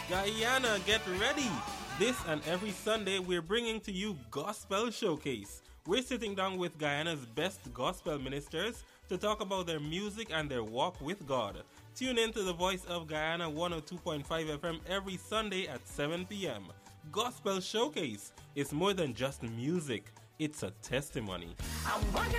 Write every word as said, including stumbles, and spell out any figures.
Guyana, get ready! This and every Sunday we're bringing to you Gospel Showcase. We're sitting down with Guyana's best gospel ministers to talk about their music and their walk with God. Tune in to the Voice of Guyana one oh two point five F M every Sunday at seven p.m. Gospel Showcase is more than just music. It's a testimony.